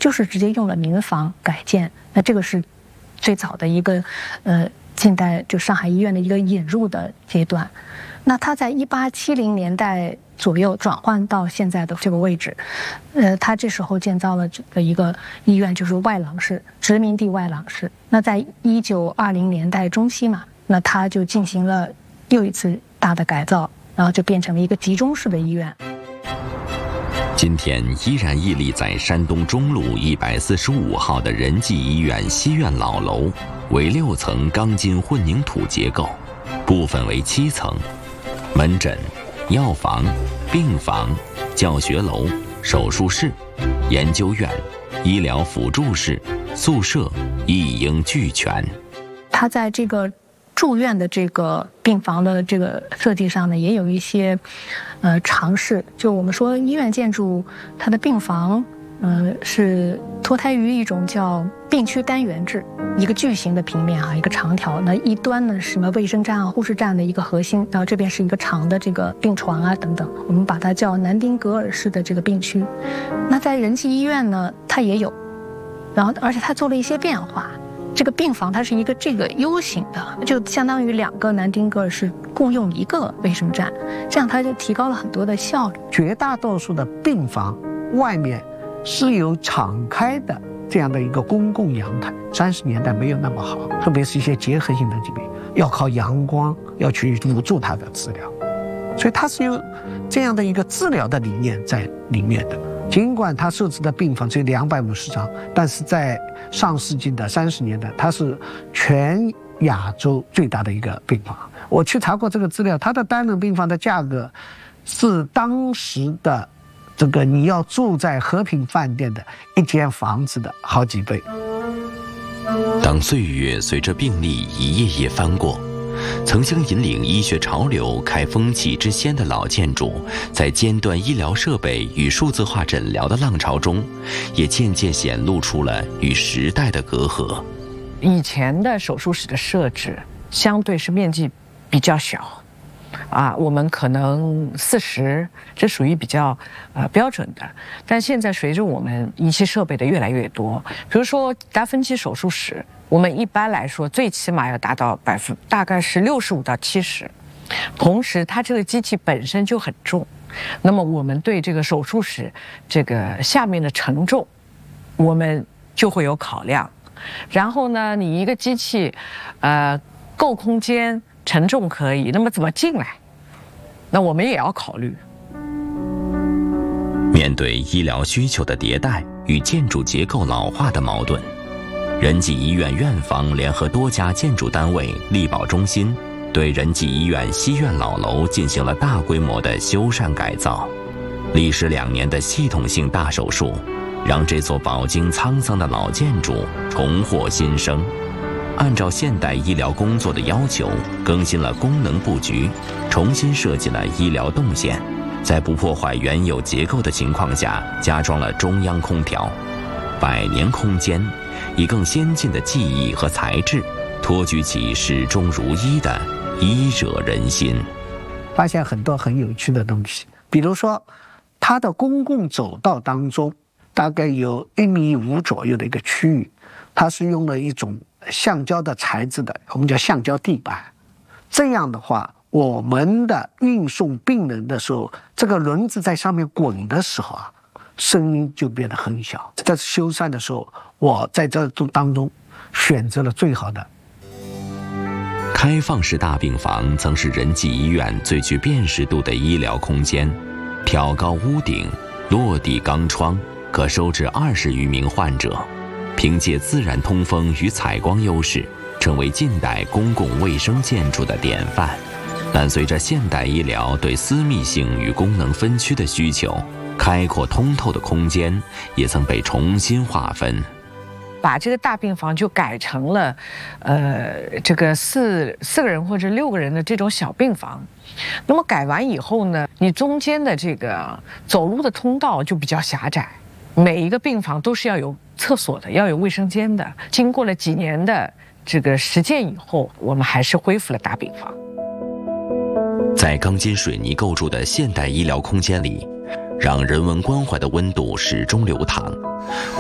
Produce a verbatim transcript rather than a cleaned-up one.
就是直接用了民房改建。那这个是最早的一个呃近代就上海医院的一个引入的阶段。那它在一八七零年代左右转换到现在的这个位置，呃，它这时候建造了这个一个医院，就是外郎室，殖民地外郎室。那在一九二零年代中期嘛，那它就进行了又一次大的改造，然后就变成了一个集中式的医院。 今天依然屹立在山东中路一百四十五号的仁济医院西院老楼，为六层钢筋混凝土结构，部分为七层。门诊、药房、病房、教学楼、手术室、研究院、医疗辅助室、宿舍一应俱全。 它在这个住院的这个病房的这个设计上呢，也有一些呃尝试。就我们说医院建筑，它的病房呃是脱胎于一种叫病区单元制，一个巨型的平面啊，一个长条。那一端呢是什么卫生站啊、护士站的一个核心，然后这边是一个长的这个病床啊等等，我们把它叫南丁格尔式的这个病区。那在仁济医院呢，它也有，然后而且它做了一些变化。这个病房它是一个这个 U 型的，就相当于两个南丁格尔式共用一个卫生站，这样它就提高了很多的效率。 绝大多数的病房外面是有敞开的这样的一个公共阳台，三十年代没有那么好，特别是一些结核性的疾病，要靠阳光要去辅助它的治疗，所以它是有这样的一个治疗的理念在里面的。尽管它设置的病房只有两百五十张，但是在上世纪的三十年代，它是全亚洲最大的一个病房。我去查过这个资料，它的单人病房的价格是当时的这个你要住在和平饭店的一间房子的好几倍。 当岁月随着病例一页页翻过，曾经引领医学潮流、开风气之先的老建筑，在尖端医疗设备与数字化诊疗的浪潮中，也渐渐显露出了与时代的隔阂。 以前的手术室的设置相对是面积比较小，啊，我们可能四十，这属于比较呃标准的。但现在随着我们仪器设备的越来越多，比如说达芬奇手术室，我们一般来说最起码要达到百分大概是六十五到七十。同时，它这个机器本身就很重，那么我们对这个手术室这个下面的承重，我们就会有考量。然后呢，你一个机器，呃，够空间。承重可以，那么怎么进来？那我们也要考虑。 面对医疗需求的迭代与建筑结构老化的矛盾，仁济医院院方联合多家建筑单位力保中心，对仁济医院西院老楼进行了大规模的修缮改造。历时两年的系统性大手术，让这座饱经沧桑的老建筑重获新生。按照现代医疗工作的要求，更新了功能布局，重新设计了医疗动线，在不破坏原有结构的情况下，加装了中央空调。百年空间，以更先进的技艺和材质，托举起始终如一的医者仁心。 发现很多很有趣的东西，比如说，它的公共走道当中，大概有一米五左右的一个区域，它是用了一种橡胶的材质的，我们叫橡胶地板。这样的话，我们的运送病人的时候，这个轮子在上面滚的时候啊，声音就变得很小。在修缮的时候，我在这当中选择了最好的。 开放式大病房曾是仁济医院最具辨识度的医疗空间，挑高屋顶，落地钢窗，可收治二十余名患者。凭借自然通风与采光优势，成为近代公共卫生建筑的典范。但随着现代医疗对私密性与功能分区的需求，开阔通透的空间也曾被重新划分。 把这个大病房就改成了，呃，这个四四个人或者六个人的这种小病房。那么改完以后呢，你中间的这个走路的通道就比较狭窄。每一个病房都是要有厕所的，要有卫生间的。经过了几年的这个实践以后，我们还是恢复了大病房。 在钢筋水泥构筑的现代医疗空间里，让人文关怀的温度始终流淌。